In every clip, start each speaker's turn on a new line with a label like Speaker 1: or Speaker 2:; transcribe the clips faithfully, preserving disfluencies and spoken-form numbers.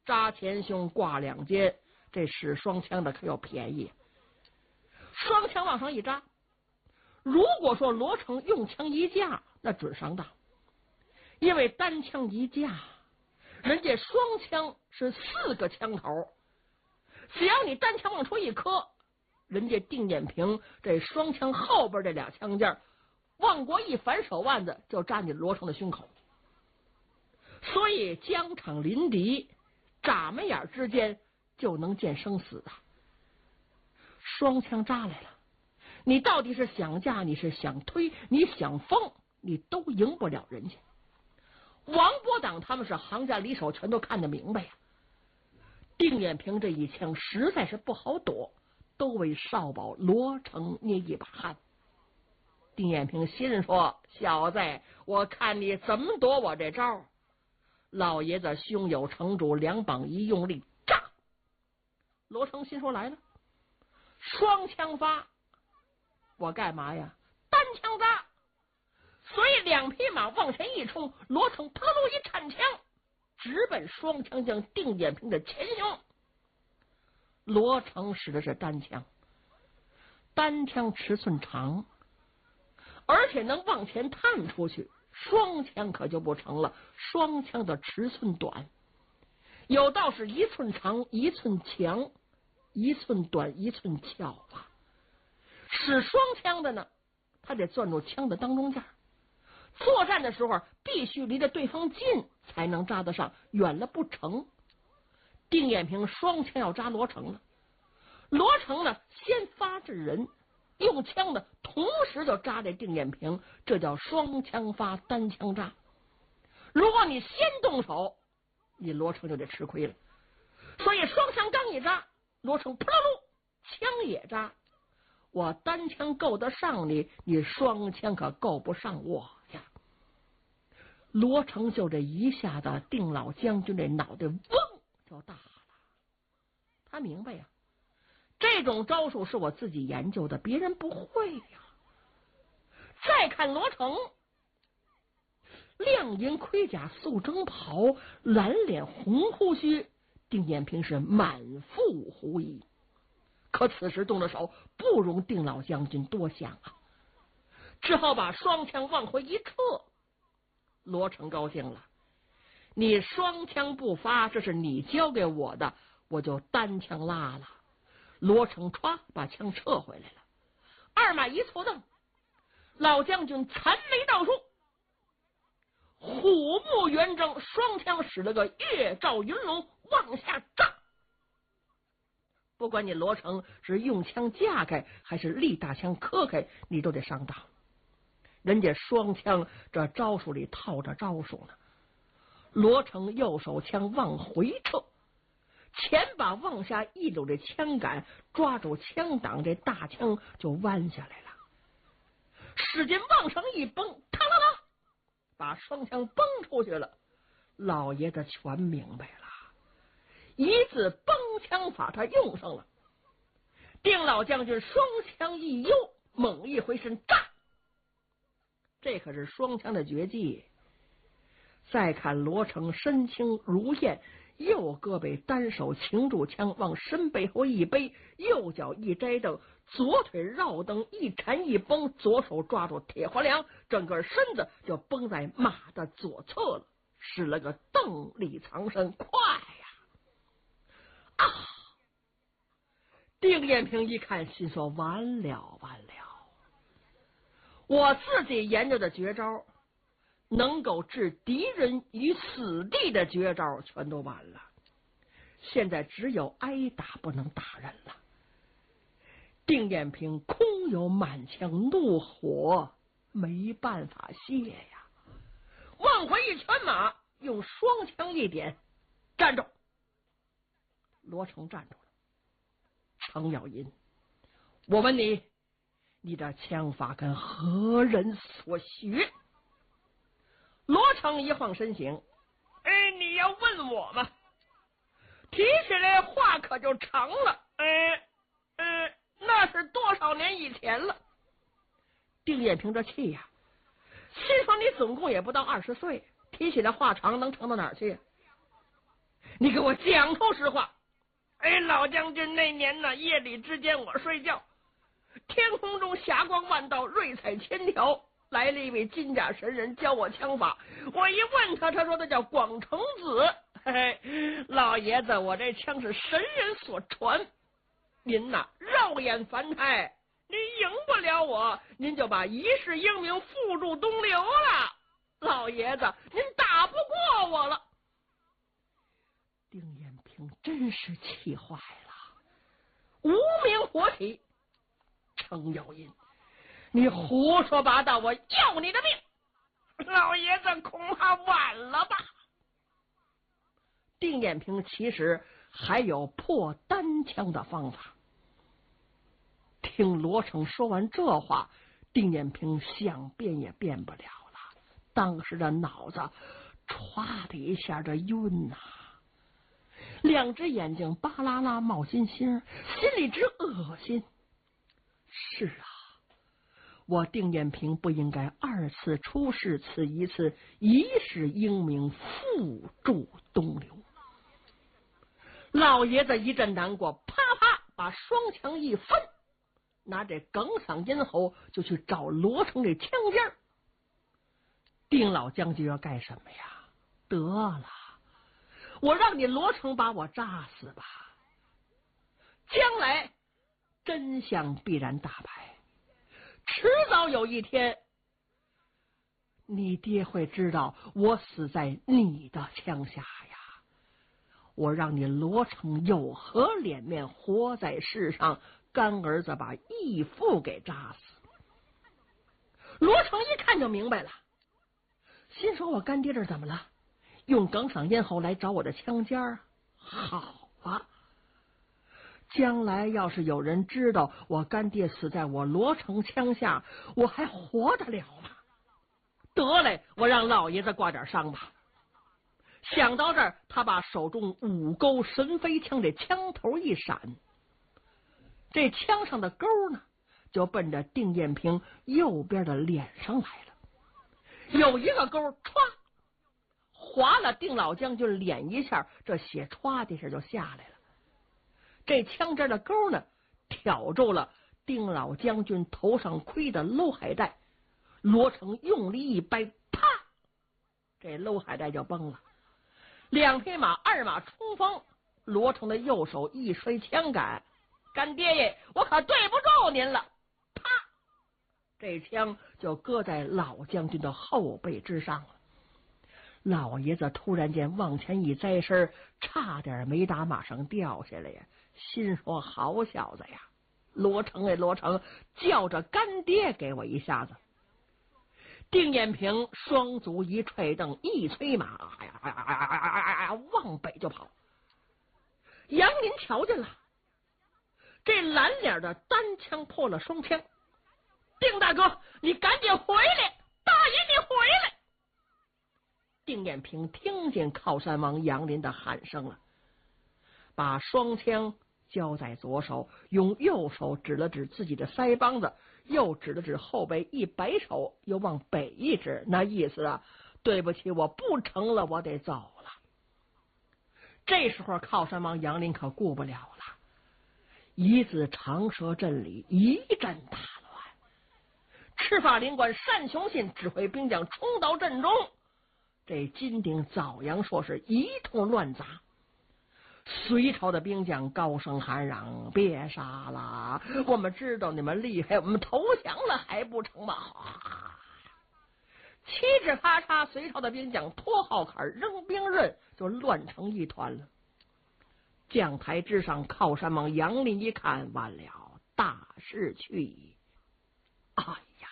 Speaker 1: 扎前胸挂两肩，这使双枪的可有便宜。双枪往上一扎，如果说罗成用枪一架，那准上当，因为单枪一架，人家双枪是四个枪头，只要你单枪往出一磕，人家定眼平这双枪后边这俩枪件往过一反手腕子就扎进罗成的胸口，所以疆场临敌，眨眉眼之间就能见生死的。双枪扎来了，你到底是想架，你是想推，你想封，你都赢不了人家。王伯党他们是行家里手，全都看得明白呀。定眼平这一枪实在是不好躲，都为少保罗成捏一把汗。定眼平心说：小子，我看你怎么躲我这招。老爷子胸有成竹，两膀一用力，炸！罗成心说：来了，双枪发，我干嘛呀？单枪扎。所以两匹马往前一冲，罗成啪噜一铲枪，直奔双枪将定眼平的前胸。罗成使的是单枪，单枪尺寸长，而且能往前探出去，双枪可就不成了，双枪的尺寸短，有道是一寸长一寸强，一寸短一寸翘啊。使双枪的呢，他得攥住枪的当中间，作战的时候必须离着对方近才能扎得上，远了不成。定眼平双枪要扎罗成了，罗成呢先发制人，用枪呢同时就扎这定眼平，这叫双枪发单枪扎。如果你先动手，你罗成就得吃亏了。所以双枪刚一扎，罗成扑噜噜枪也扎，我单枪够得上你，你双枪可够不上我呀。罗成就这一下子，定老将军这脑袋嗡就大了。他明白呀，这种招数是我自己研究的，别人不会呀。再看罗成，亮银盔甲，素征袍，蓝脸红胡须，定眼平是满腹狐疑。可此时动了手，不容定老将军多想啊，只好把双枪往回一撤。罗成高兴了，你双枪不发，这是你交给我的，我就单枪拉了。罗成歘把枪撤回来了，二马一错蹬，老将军残眉倒竖，虎目圆睁，双枪使了个月照云龙往下炸。不管你罗成是用枪架开还是立大枪磕开，你都得上当。人家双枪这招数里套着招数呢。罗成右手枪往回撤，前把往下一搂这枪杆，抓住枪挡，这大枪就弯下来了，使劲往上一崩，啪啦啦把双枪崩出去了。老爷子全明白了，一字崩枪法他用上了。定老将军双枪一悠，猛一回身，炸！这可是双枪的绝技。再看罗成身轻如燕，右胳膊单手擎住枪，往身背后一背，右脚一摘蹬，左腿绕蹬一缠一绷，左手抓住铁花梁，整个身子就绷在马的左侧了，使了个蹬力藏身，快呀！啊！定眼平一看，心说完了完了，我自己研究的绝招，能够置敌人于死地的绝招全都完了，现在只有挨打不能打人了。定眼平空有满腔怒火，没办法泄呀，往回一拳马，用双枪一点，站住！罗成站住了。程咬银，我问你，你的枪法跟何人所学？罗成一晃身形，哎，你要问我吗？提起来话可就长了，哎，呃，那是多少年以前了。定眼平这气呀，心说你总共也不到二十岁，提起来话长能长到哪儿去？ 你给我讲出实话。哎，老将军，那年呢，夜里之间我睡觉，天空中霞光万道，瑞彩千条，来了一位金甲神人教我枪法。我一问他，他说他叫广成子。嘿嘿，老爷子，我这枪是神人所传，您呐肉眼凡胎，您赢不了我，您就把一世英名付诸东流了。老爷子，您打不过我了。丁彦平真是气坏了，无名火起。程咬银，你胡说八道，我要你的命！老爷子，恐怕晚了吧。丁彦平其实还有破单枪的方法。听罗成说完这话，丁彦平想变也变不了了，当时的脑子歘的一下的晕呐、啊，两只眼睛巴啦啦冒金星，心里直恶心。是啊，我丁彦平不应该二次出世，此一次一世英名付诸东流。老爷子一阵难过，啪啪把双枪一分，拿这耿嗓咽喉就去找罗成这枪尖。丁老将军要干什么呀？得了，我让你罗成把我炸死吧，将来真相必然大白，迟早有一天你爹会知道我死在你的枪下呀。我让你罗成有何脸面活在世上？干儿子把义父给炸死。罗成一看就明白了，心说我干爹这怎么了？用耿嗓咽喉来找我的枪尖儿，好啊！将来要是有人知道我干爹死在我罗成枪下，我还活得了吗？得嘞，我让老爷子挂点伤吧。想到这儿，他把手中五钩神飞枪这枪头一闪，这枪上的钩呢，就奔着丁彦平右边的脸上来了。有一个钩歘划了丁老将军脸一下，这血歘的一下就下来了。这枪针的钩呢，挑住了丁老将军头上盔的搂海带。罗成用力一掰，啪，这搂海带就崩了。两匹马二马冲锋，罗成的右手一摔枪杆，干爹爷，我可对不住您了！啪，这枪就搁在老将军的后背之上了。老爷子突然间往前一栽身，差点没打马上掉下来呀！心说好小子呀，罗成哎罗成，叫着干爹给我一下子。丁彦平双足一踹蹬，一催马，哎呀哎呀哎呀哎呀哎呀，往北就跑。杨林瞧见了，这蓝脸的单枪破了双枪。丁大哥，你赶紧回来！大爷，你回来！丁彦平听见靠山王杨林的喊声了，把双枪交在左手，用右手指了指自己的腮帮子，又指了指后背，一摆手又往北一指，那意思啊，对不起，我不成了，我得走了。这时候靠山王杨林可顾不了了，一字长蛇阵里一阵大乱，赤发灵官单雄信指挥兵将冲到阵中，这金鼎枣阳说是一通乱砸。隋朝的兵将高声喊嚷：“别杀了！我们知道你们厉害，我们投降了还不成吗？”七指咔嚓，隋朝的兵将拖号坎扔兵刃，就乱成一团了。将台之上，靠山王杨林一看，完了，大势去矣！哎呀，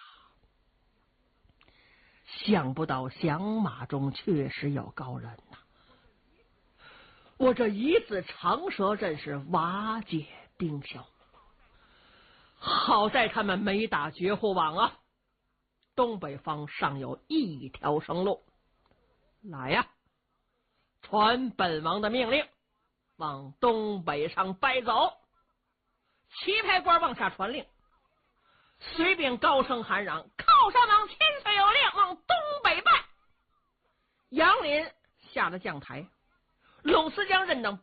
Speaker 1: 想不到响马中确实有高人呐、啊！我这一字长蛇阵是瓦解兵消，好在他们没打绝户网啊！东北方尚有一条生路，来呀！传本王的命令，往东北上败走。旗牌官往下传令，随便高声喊嚷：“靠山王千岁有令，往东北败！”杨林下了将台。 龙四将人能